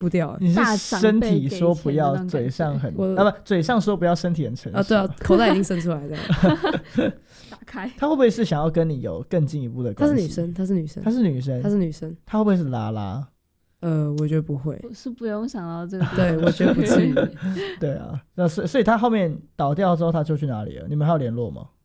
不掉。 你是大长身体辈给说不要， 钱的那种嘴上很我不，嘴上说不要，身体很诚实。 对啊，口袋已经伸出来的。 打开， 他会不会是想要跟你有更进一步的关系？ 她是女生，她是女生， 她是女生， 她是女生。 她会不会是拉拉？ 我觉得不会。 我是不用想到这个地方。 对，我觉得不至于。 对啊，那所以他后面倒掉之后，他就去哪里了？你们还有联络吗？